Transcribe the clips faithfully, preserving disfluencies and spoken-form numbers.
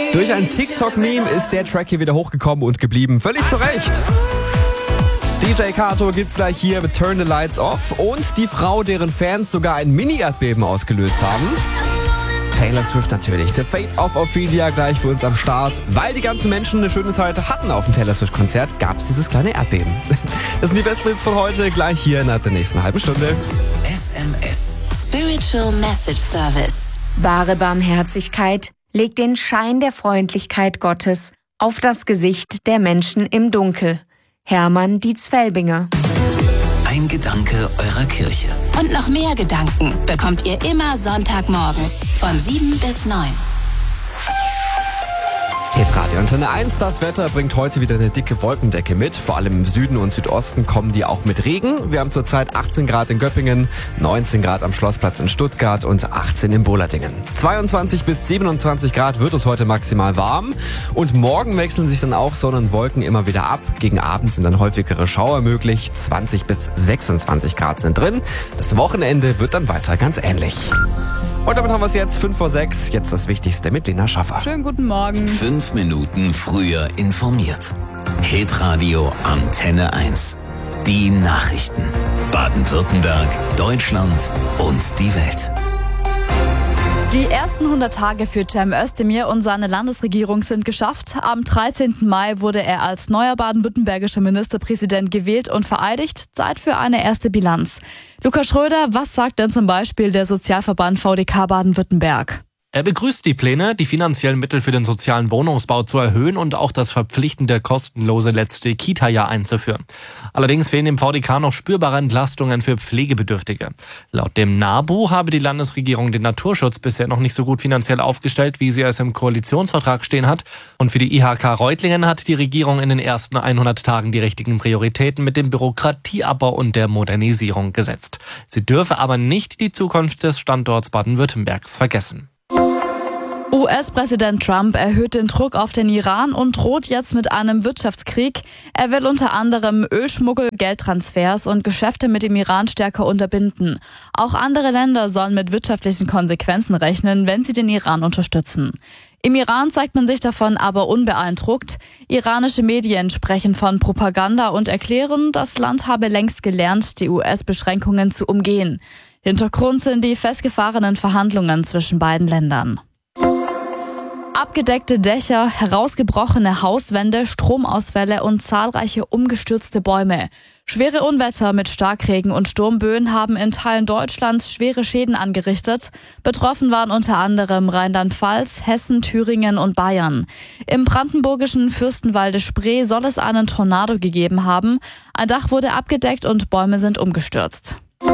Durch ein TikTok-Meme ist der Track hier wieder hochgekommen und geblieben. Völlig zu Recht. D J Kato gibt's gleich hier mit Turn the Lights Off und die Frau, deren Fans sogar ein Mini-Erdbeben ausgelöst haben. Taylor Swift natürlich. The Fate of Ophelia gleich für uns am Start. Weil die ganzen Menschen eine schöne Zeit hatten auf dem Taylor Swift-Konzert, gab's dieses kleine Erdbeben. Das sind die besten Hits von heute, gleich hier innerhalb der nächsten halben Stunde. S M S Spiritual Message Service. Wahre Barmherzigkeit legt den Schein der Freundlichkeit Gottes auf das Gesicht der Menschen im Dunkel. Hermann Dietz-Felbinger. Ein Gedanke eurer Kirche. Und noch mehr Gedanken bekommt ihr immer Sonntagmorgens von sieben bis neun. Hitradio Antenne eins, das Wetter bringt heute wieder eine dicke Wolkendecke mit. Vor allem im Süden und Südosten kommen die auch mit Regen. Wir haben zurzeit achtzehn Grad in Göppingen, neunzehn Grad am Schlossplatz in Stuttgart und achtzehn in Boladingen. zweiundzwanzig bis siebenundzwanzig Grad wird es heute maximal warm. Und morgen wechseln sich dann auch Sonne und Wolken immer wieder ab. Gegen Abend sind dann häufigere Schauer möglich. zwanzig bis sechsundzwanzig Grad sind drin. Das Wochenende wird dann weiter ganz ähnlich. Und damit haben wir es jetzt, fünf vor sechs. Jetzt das Wichtigste mit Lena Schaffer. Schönen guten Morgen. Fünf Minuten früher informiert. Hitradio Antenne eins. Die Nachrichten. Baden-Württemberg, Deutschland und die Welt. Die ersten hundert Tage für Cem Özdemir und seine Landesregierung sind geschafft. Am dreizehnten Mai wurde er als neuer baden-württembergischer Ministerpräsident gewählt und vereidigt. Zeit für eine erste Bilanz. Lukas Schröder, was sagt denn zum Beispiel der Sozialverband V D K Baden-Württemberg? Er begrüßt die Pläne, die finanziellen Mittel für den sozialen Wohnungsbau zu erhöhen und auch das verpflichtende kostenlose letzte Kita-Jahr einzuführen. Allerdings fehlen dem V D K noch spürbare Entlastungen für Pflegebedürftige. Laut dem NABU habe die Landesregierung den Naturschutz bisher noch nicht so gut finanziell aufgestellt, wie sie es im Koalitionsvertrag stehen hat. Und für die I H K Reutlingen hat die Regierung in den ersten hundert Tagen die richtigen Prioritäten mit dem Bürokratieabbau und der Modernisierung gesetzt. Sie dürfe aber nicht die Zukunft des Standorts Baden-Württembergs vergessen. U S-Präsident Trump erhöht den Druck auf den Iran und droht jetzt mit einem Wirtschaftskrieg. Er will unter anderem Ölschmuggel, Geldtransfers und Geschäfte mit dem Iran stärker unterbinden. Auch andere Länder sollen mit wirtschaftlichen Konsequenzen rechnen, wenn sie den Iran unterstützen. Im Iran zeigt man sich davon aber unbeeindruckt. Iranische Medien sprechen von Propaganda und erklären, das Land habe längst gelernt, die U S-Beschränkungen zu umgehen. Hintergrund sind die festgefahrenen Verhandlungen zwischen beiden Ländern. Abgedeckte Dächer, herausgebrochene Hauswände, Stromausfälle und zahlreiche umgestürzte Bäume. Schwere Unwetter mit Starkregen und Sturmböen haben in Teilen Deutschlands schwere Schäden angerichtet. Betroffen waren unter anderem Rheinland-Pfalz, Hessen, Thüringen und Bayern. Im brandenburgischen Fürstenwalde-Spree soll es einen Tornado gegeben haben. Ein Dach wurde abgedeckt und Bäume sind umgestürzt.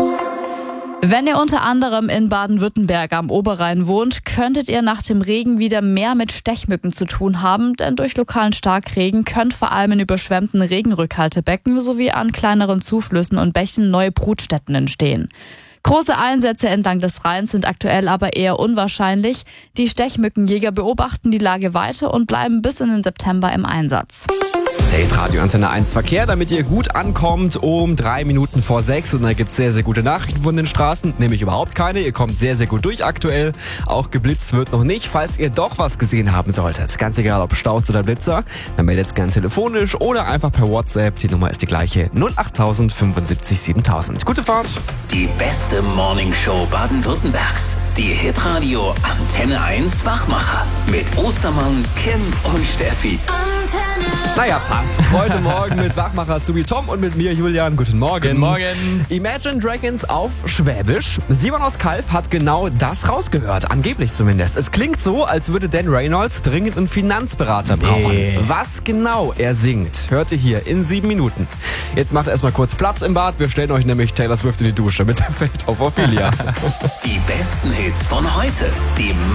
Wenn ihr unter anderem in Baden-Württemberg am Oberrhein wohnt, könntet ihr nach dem Regen wieder mehr mit Stechmücken zu tun haben, denn durch lokalen Starkregen können vor allem in überschwemmten Regenrückhaltebecken sowie an kleineren Zuflüssen und Bächen neue Brutstätten entstehen. Große Einsätze entlang des Rheins sind aktuell aber eher unwahrscheinlich. Die Stechmückenjäger beobachten die Lage weiter und bleiben bis in den September im Einsatz. Hitradio Antenne eins Verkehr, damit ihr gut ankommt um drei Minuten vor sechs. Und da gibt's sehr, sehr gute Nachrichten von den Straßen, nämlich überhaupt keine. Ihr kommt sehr, sehr gut durch aktuell. Auch geblitzt wird noch nicht. Falls ihr doch was gesehen haben solltet, ganz egal ob Staus oder Blitzer, dann meldet es gerne telefonisch oder einfach per WhatsApp. Die Nummer ist die gleiche, null acht null null fünfundsiebzig siebentausend. Gute Fahrt! Die beste Morningshow Baden-Württembergs. Die Hitradio Antenne eins Wachmacher. Mit Ostermann, Kim und Steffi. Antenne. Naja, passt. Heute Morgen mit Wachmacher Zubi Tom und mit mir Julian. Guten Morgen. Guten Morgen. Imagine Dragons auf Schwäbisch. Simon aus Kalf hat genau das rausgehört, angeblich zumindest. Es klingt so, als würde Dan Reynolds dringend einen Finanzberater brauchen. Nee. Was genau er singt, hört ihr hier in sieben Minuten. Jetzt macht erstmal kurz Platz im Bad. Wir stellen euch nämlich Taylor Swift in die Dusche mit der Fate of Ophelia. Die besten Hits von heute. Die